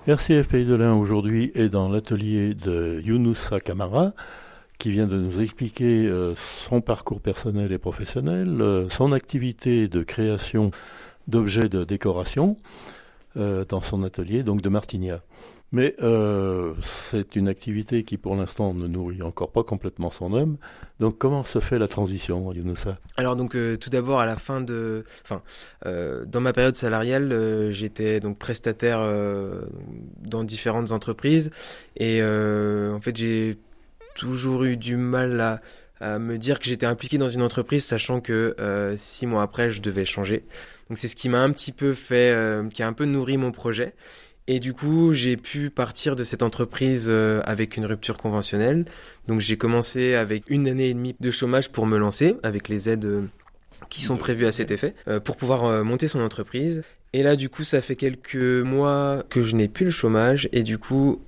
RCF Pays de l'Ain aujourd'hui est dans l'atelier de Younoussa Camara qui vient de nous expliquer son parcours personnel et professionnel, son activité de création d'objets de décoration dans son atelier donc de Martignas. Mais c'est une activité qui pour l'instant ne nourrit encore pas complètement son homme. Donc comment se fait la transition, Younoussa ? Alors donc tout d'abord à la fin dans ma période salariale, j'étais donc prestataire dans différentes entreprises et en fait j'ai toujours eu du mal à me dire que j'étais impliqué dans une entreprise, sachant que 6 mois après je devais changer. Donc c'est ce qui m'a un petit peu qui a un peu nourri mon projet. Et du coup, j'ai pu partir de cette entreprise avec une rupture conventionnelle. Donc j'ai commencé avec 1 année et demie de chômage pour me lancer, avec les aides qui sont prévues à cet effet, pour pouvoir monter son entreprise. Et là, du coup, ça fait quelques mois que je n'ai plus le chômage. Et du coup,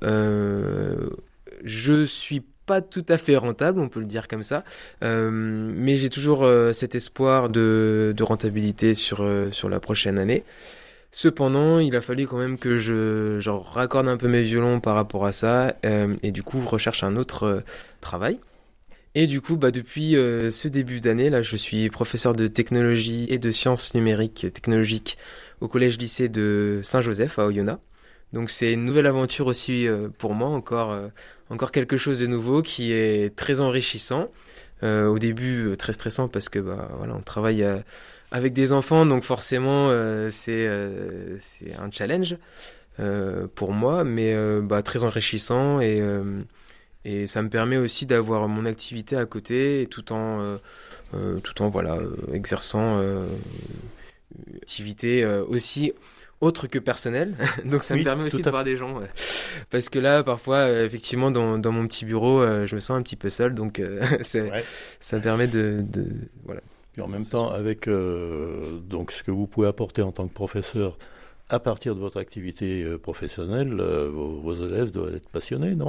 je suis pas tout à fait rentable, on peut le dire comme ça. Mais j'ai toujours cet espoir de rentabilité sur la prochaine année. Cependant, il a fallu quand même que je raccorde un peu mes violons par rapport à ça et du coup, recherche un autre travail. Et du coup, depuis ce début d'année, là, je suis professeur de technologie et de sciences numériques technologiques au collège-lycée de Saint-Joseph à Oyonnax. Donc c'est une nouvelle aventure aussi pour moi, encore quelque chose de nouveau qui est très enrichissant. Au début, très stressant parce que on travaille avec des enfants, donc forcément c'est un challenge pour moi, mais très enrichissant et ça me permet aussi d'avoir mon activité à côté tout en exerçant une activité aussi autre que personnelle. Donc ça me permet aussi de voir des gens. Parce que là, parfois, effectivement, dans mon petit bureau, je me sens un petit peu seul, donc ça me permet de voilà. Et en même temps, avec donc ce que vous pouvez apporter en tant que professeur à partir de votre activité professionnelle, vos élèves doivent être passionnés, non ?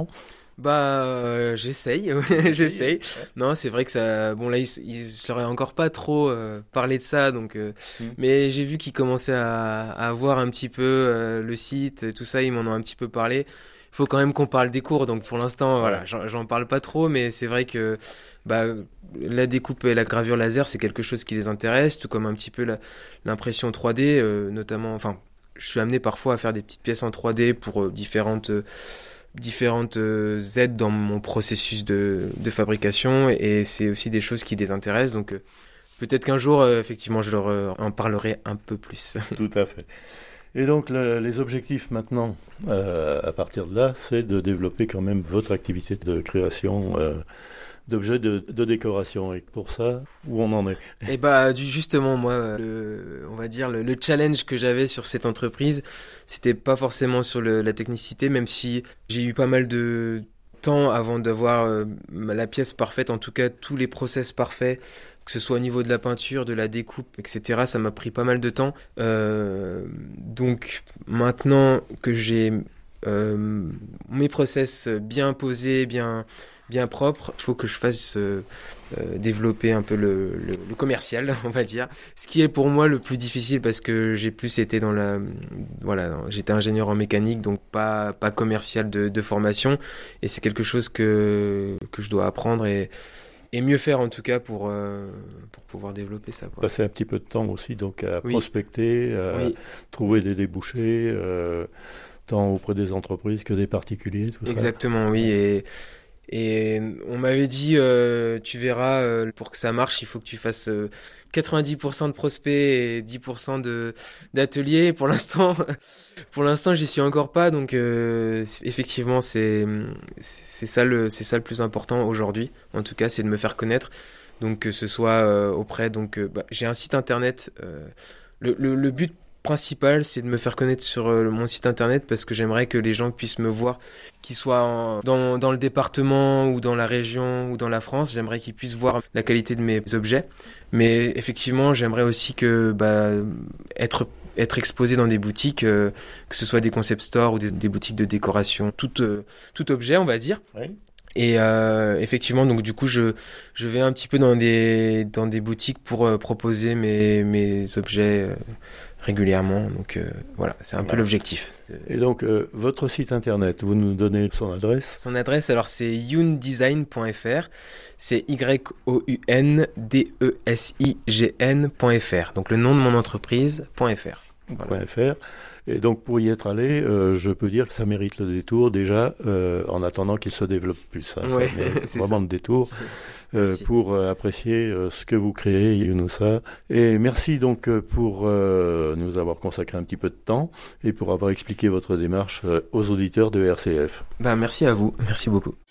J'essaye. Non, c'est vrai que ça. Bon, là, je leur ai encore pas trop parlé de ça, donc. Mais j'ai vu qu'ils commençaient à voir un petit peu le site et tout ça. Ils m'en ont un petit peu parlé. Il faut quand même qu'on parle des cours, donc pour l'instant, voilà, j'en parle pas trop, mais c'est vrai que la découpe et la gravure laser, c'est quelque chose qui les intéresse, tout comme un petit peu l'impression 3D, notamment. Enfin, je suis amené parfois à faire des petites pièces en 3D pour différentes aides dans mon processus de fabrication, et c'est aussi des choses qui les intéressent, donc peut-être qu'un jour effectivement je leur en parlerai un peu plus. Tout à fait. Et donc les objectifs maintenant à partir de là, c'est de développer quand même votre activité de création d'objets de décoration. Et pour ça, où on en est ? Et justement, moi, on va dire le challenge que j'avais sur cette entreprise, c'était pas forcément sur la technicité, même si j'ai eu pas mal de temps avant d'avoir la pièce parfaite, en tout cas tous les process parfaits, que ce soit au niveau de la peinture, de la découpe, etc. Ça m'a pris pas mal de temps. Donc maintenant que j'ai mes process bien posés, bien propre, il faut que je fasse développer un peu le commercial, on va dire. Ce qui est pour moi le plus difficile parce que j'ai plus été j'étais ingénieur en mécanique, donc pas commercial de formation, et c'est quelque chose que je dois apprendre et mieux faire en tout cas pour pouvoir développer ça, quoi. Passer un petit peu de temps aussi donc à prospecter, trouver des débouchés, tant auprès des entreprises que des particuliers, tout ça. Exactement, oui. Et on m'avait dit, tu verras, pour que ça marche, il faut que tu fasses 90% de prospects et 10% d'ateliers. Pour l'instant, j'y suis encore pas. Donc, effectivement, c'est ça le plus important aujourd'hui. En tout cas, c'est de me faire connaître. Donc, que ce soit auprès. Donc, j'ai un site internet. Le but principal, c'est de me faire connaître sur mon site internet parce que j'aimerais que les gens puissent me voir, qu'ils soient dans le département ou dans la région ou dans la France. J'aimerais qu'ils puissent voir la qualité de mes objets. Mais effectivement, j'aimerais aussi que être exposé dans des boutiques, que ce soit des concept stores ou des boutiques de décoration, tout objet, on va dire. Oui. Et effectivement, donc du coup, je vais un petit peu dans des boutiques pour proposer mes objets régulièrement. Donc voilà, c'est un peu l'objectif. Et donc, votre site internet, vous nous donnez son adresse? Son adresse, alors c'est youndesign.fr, c'est youndesign.fr, donc le nom de mon entreprise.fr. Voilà. .fr. Et donc, pour y être allé, je peux dire que ça mérite le détour déjà, en attendant qu'il se développe plus. Hein. Ouais, Ça mérite c'est vraiment ça. le détour pour apprécier ce que vous créez, Younoussa. Et merci donc pour nous avoir consacré un petit peu de temps et pour avoir expliqué votre démarche aux auditeurs de RCF. Merci à vous, merci beaucoup.